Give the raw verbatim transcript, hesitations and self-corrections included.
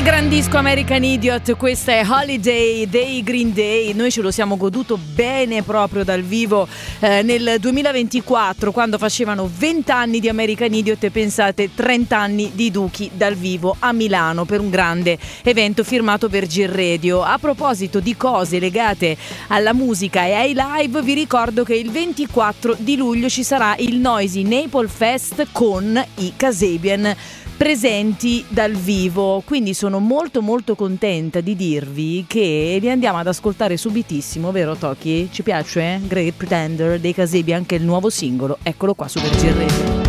Il gran disco American Idiot, questa è Holiday dei Green Day. Noi ce lo siamo goduto bene proprio dal vivo eh, nel duemilaventiquattro, quando facevano venti anni di American Idiot e pensate trenta anni di Duki dal vivo a Milano per un grande evento firmato Virgin Radio. A proposito di cose legate alla musica e ai live, vi ricordo che il ventiquattro di luglio ci sarà il Noisy Naples Fest con i Kasabian presenti dal vivo, quindi sono molto molto contenta di dirvi che li andiamo ad ascoltare subitissimo, vero Toki? Ci piace? Eh? Great Pretender dei Kasabian, anche il nuovo singolo, eccolo qua su Virgin Radio.